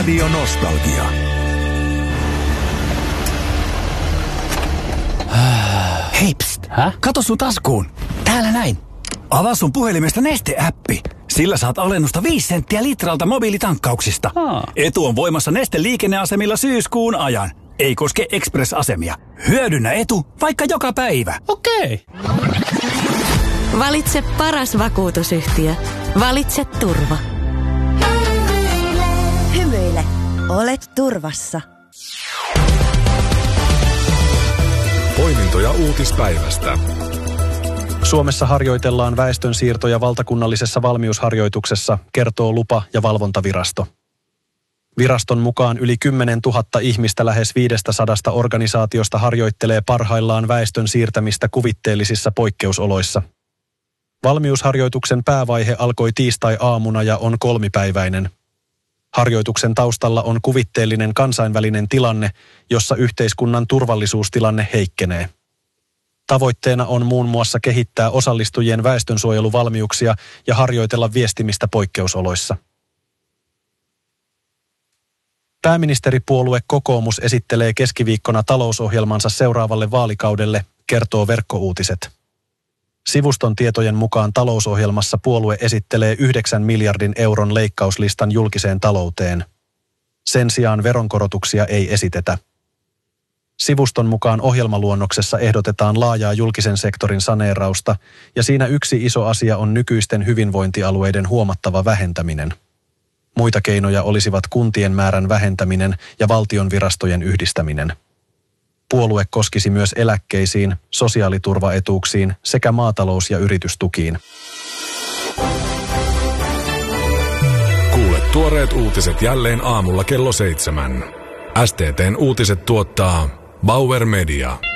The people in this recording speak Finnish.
Radio Nostalgia. Hei, pst. Kato sun taskuun. Täällä näin. Avaa sun puhelimesta Neste-äppi. Sillä saat alennusta 5 senttiä litralta mobiilitankkauksista. Etu on voimassa Neste-liikenneasemilla syyskuun ajan. Ei koske Express-asemia. Hyödynnä etu vaikka joka päivä. Okei. Valitse paras vakuutusyhtiö. Valitse turva. Hymyile. Olet turvassa. Poimintoja uutispäivästä. Suomessa harjoitellaan väestönsiirtoja valtakunnallisessa valmiusharjoituksessa, kertoo lupa- ja valvontavirasto. Viraston mukaan yli 10 000 ihmistä lähes 500 organisaatiosta harjoittelee parhaillaan väestön siirtämistä kuvitteellisissa poikkeusoloissa. Valmiusharjoituksen päävaihe alkoi tiistai-aamuna ja on 3-päiväinen. Harjoituksen taustalla on kuvitteellinen kansainvälinen tilanne, jossa yhteiskunnan turvallisuustilanne heikkenee. Tavoitteena on muun muassa kehittää osallistujien väestönsuojeluvalmiuksia ja harjoitella viestimistä poikkeusoloissa. Pääministeripuolue kokoomus esittelee keskiviikkona talousohjelmansa seuraavalle vaalikaudelle, kertoo Verkkouutiset. Sivuston tietojen mukaan talousohjelmassa puolue esittelee 9 miljardin euron leikkauslistan julkiseen talouteen. Sen sijaan veronkorotuksia ei esitetä. Sivuston mukaan ohjelmaluonnoksessa ehdotetaan laajaa julkisen sektorin saneerausta, ja siinä yksi iso asia on nykyisten hyvinvointialueiden huomattava vähentäminen. Muita keinoja olisivat kuntien määrän vähentäminen ja valtion virastojen yhdistäminen. Puolue koskisi myös eläkkeisiin, sosiaaliturvaetuuksiin sekä maatalous- ja yritystukiin. Kuule tuoreet uutiset jälleen aamulla kello 7. STT:n uutiset tuottaa Bauer Media.